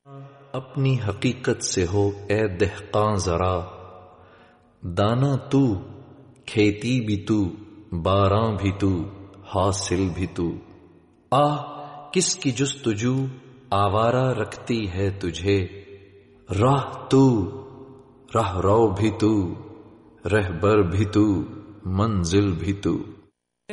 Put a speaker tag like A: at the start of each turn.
A: अपनी हकीकत से हो ए दहकां जरा, दाना तू, खेती भी तू, बारां भी तू, हासिल भी तू। आह किसकी जुस्तजू आवारा रखती है तुझे, राह तू, राह रो भी तू, रहबर भी तू, मंजिल भी तू।